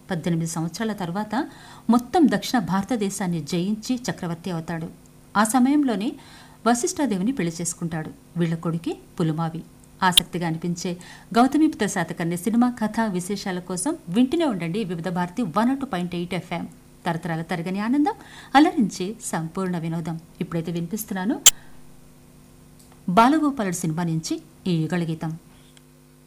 18 సంవత్సరాల తర్వాత మొత్తం దక్షిణ భారతదేశాన్ని జయించి చక్రవర్తి అవుతాడు. ఆ సమయంలోనే వశిష్ఠాదేవిని పెళ్లి చేసుకుంటాడు. వీళ్ల కొడుకే పులుమావి. ఆసక్తిగా అనిపించే గౌతమిపుత్ర శాతకర్ణి సినిమా కథ విశేషాల కోసం వింటూనే ఉండండి వివిధ భారతి 102.8 FM. తరతరాల తరగని ఆనందం, అలరించే సంపూర్ణ వినోదం. ఇప్పుడైతే వినిపిస్తున్నాను బాలగోపాలుడు సినిమా నుంచి ఈ యుగళ గీతం.